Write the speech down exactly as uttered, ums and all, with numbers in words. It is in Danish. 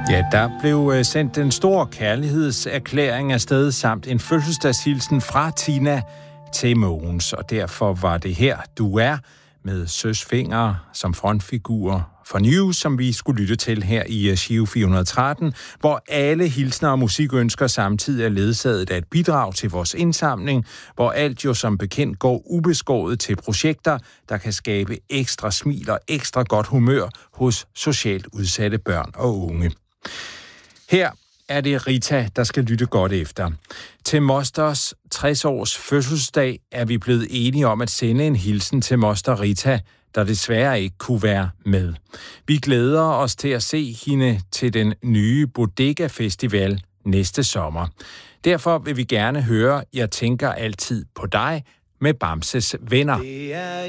Ja, der blev sendt en stor kærlighedserklæring afsted samt en fødselsdagshilsen fra Tina til Mogens, og derfor var det her, du er, med Søs Fenger som frontfigur for News, som vi skulle lytte til her i Giro fire hundrede og tretten, hvor alle hilsner og musikønsker samtidig er ledsaget af et bidrag til vores indsamling, hvor alt jo som bekendt går ubeskåret til projekter, der kan skabe ekstra smil og ekstra godt humør hos socialt udsatte børn og unge. Her er det Rita, der skal lytte godt efter. Til Mosters tres års fødselsdag er vi blevet enige om at sende en hilsen til Moster Rita, der desværre ikke kunne være med. Vi glæder os til at se hende til den nye Bodega Festival næste sommer. Derfor vil vi gerne høre, jeg tænker altid på dig med Bamses Venner.